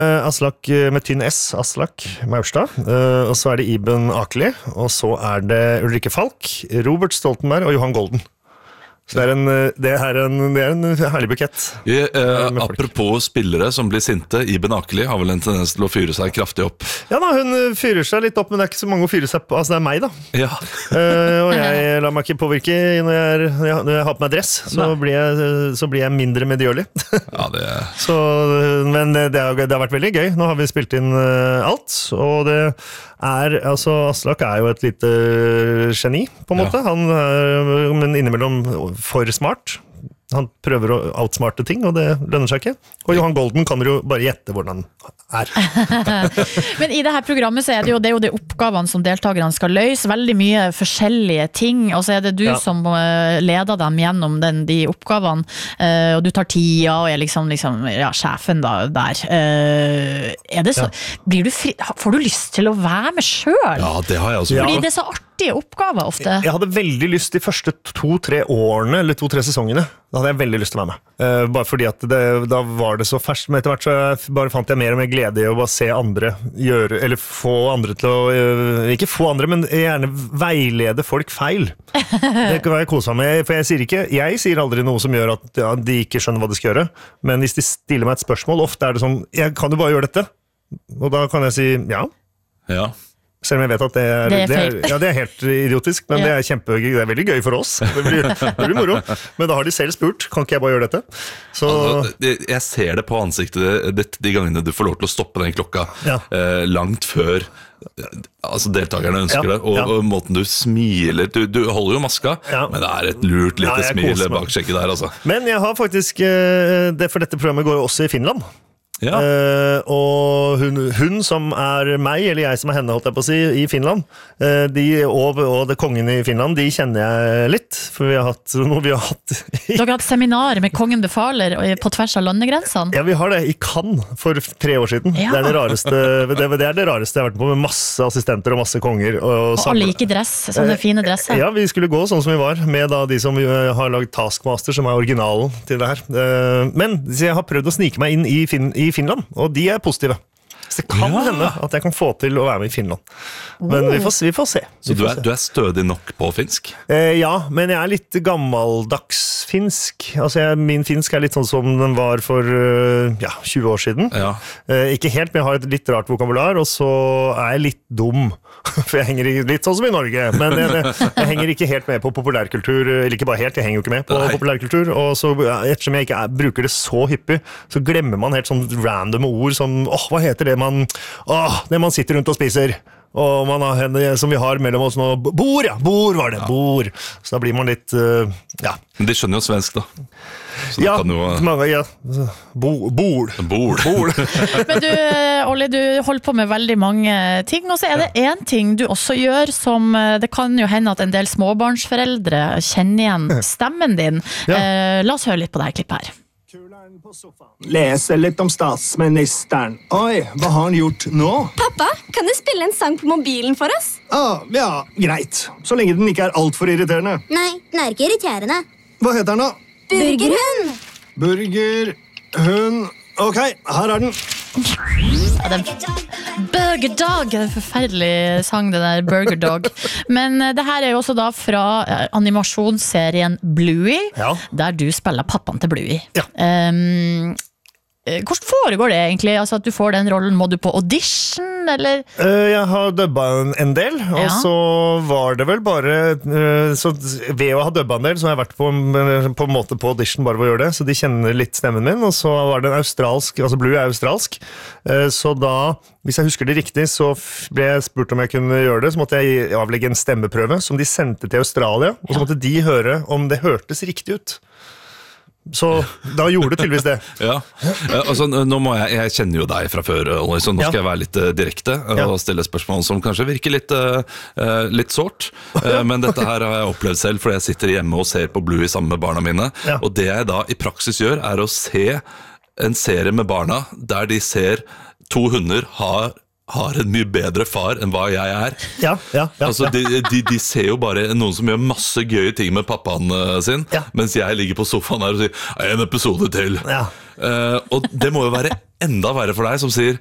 Aslak med tynn S, Aslak Maurstad, og så det Iben Akeli, og så det Ulrikke Falk, Robert Stoltenberg og Johan Golden. Så det er en herlig bukett. Apropos spillere som blir sinte, Iben Akeli har vel en tendens til å fyre seg kraftig opp. Ja da, hun fyrer seg litt opp, men det ikke så mange å fyre seg på. Altså, det meg da. Ja. Og jeg lar meg ikke påvirke når jeg har på meg dress, så blir jeg mindre medgjørlig. Ja, Så, men det har vært veldig gøy. Nå har vi spilt inn alt, og det altså Aslak jo et lite geni, på en måte. Men innimellom for smart. Han prøver å outsmarte ting, og det lønner seg ikke. Og Johan Golden kan jo bare gjette hvordan han Men i det her programmet så det jo de oppgavene som deltakerne skal løse, veldig mye forskjellige ting, og så det du som leder dem gjennom de oppgavene, og du tar tida og liksom sjefen der. Det så, får du lyst til å være med selv? Ja, det har jeg også. Fordi det så artige oppgaver ofte. Jeg hadde veldig lyst de første 2-3 årene, eller 2-3 sesongene. Da hadde jeg veldig lyst til å være med. Bare fordi at da var det så ferskt, men etter hvert så bare fant jeg mer og mer glede i å bare se andre gjøre, eller få andre til å, ikke få andre, men gjerne veilede folk feil. Det kan jeg kose meg med, for jeg sier aldri noe som gjør at de ikke skjønner hva de skal gjøre, men hvis de stiller meg et spørsmål, ofte det sånn, kan du bare gjøre dette? Og da kan jeg si ja. Ja. Selv om jeg vet at det helt idiotisk, men det kjempegøy, det veldig gøy for oss. Det blir moro. Men da har de selv spurt, kan ikke jeg bare gjøre dette? Så jeg ser det på ansiktet ditt de gangene du får lov til å stoppe den klokka langt før deltakerne ønsker det, og måten du smiler, du holder jo maska, men det et lurt lite smil bak skjegget der, altså. Men jeg har faktisk, for dette programmet går jo også i Finland. Ja. Og hun som meg, eller jeg som henne, holdt jeg på å si, i Finland, og det kongen i Finland, de kjenner jeg litt, for vi har hatt Dere har hatt seminar med kongen befaler på tvers av landegrensene? Ja, vi har det i Cannes for 3 år siden. Det det rareste jeg har vært på, med masse assistenter og masse konger. Og alle gikk i dress, sånne fine dresser. Ja, vi skulle gå sånn som vi var, med da de som har laget Taskmaster, som originalen til det her. Men jeg har prøvd å snike meg inn i Finland, og de positive. Så det kan hende at jeg kan få til å være med i Finland. Men vi får se. Så du stødig nok på finsk? Ja, men jeg litt gammeldags finsk. Altså min finsk litt sånn som den var for 20 år siden. Ja. Ikke helt, men jeg har et litt rart vokabular, og så jeg litt dum. For jeg henger litt sånn som i Norge, men jeg henger ikke helt med på populærkultur, eller ikke bare helt, jeg henger jo ikke med på populærkultur, og så ettersom jeg ikke bruker det så hyppig, så glemmer man helt sånn random ord som, hva heter det det man sitter rundt og spiser, og man har henne som vi har mellom oss nå, bord var det, bord, så da blir man litt, Men de skjønner jo svensk da. Så mange, bord. Men du, Olli, du holder på med veldig mange ting, og så det en ting du også gjør som, det kan jo hende at en del småbarnsforeldre kjenner igjen stemmen din. La oss høre litt på det her klippet her. Lese litt om statsministeren. Oi, hva har han gjort nå? Pappa, kan du spille en sang på mobilen for oss? Ja, greit. Så lenge den ikke alt for irriterende. Nei, den ikke irriterende. Hva heter den da? Burgerhund! Burgerhund. Ok, her den. Burger Dog, en forferdelig sang det der, Burger Dog. Men det her jo også da fra animasjonsserien Bluey, der du spiller pappaen til Bluey. Hvordan foregår det egentlig? Altså at du får den rollen, må du på audition, eller? Jeg har dubbet en del, og så var det vel bare så ved å ha dubbet en del, så har jeg vært på en måte på audition bare for å gjøre det, så de kjenner litt stemmen min, og så var det en australsk, altså Blue australsk, så da, hvis jeg husker det riktig, så ble jeg spurt om jeg kunne gjøre det, så måtte jeg avlegge en stemmeprøve som de sendte til Australia, og så måtte de høre om det hørtes riktig ut. Så da gjorde det tydeligvis det. Altså, nå må jeg kjenner jo deg fra før, Olli, så nå skal jeg være litt direkte og stille spørsmål som kanskje virker litt sårt, men dette her har jeg opplevd selv, fordi jeg sitter hjemme og ser på Bluey sammen med barna mine, og det jeg da i praksis gjør å se en serie med barna der de ser 2 hunder har en mye bedre far enn hva jeg Altså, de ser jo bare noen som gjør masse gøye ting med pappaen sin, mens jeg ligger på sofaen her og sier, en episode til. Og det må jo være enda verre for deg som sier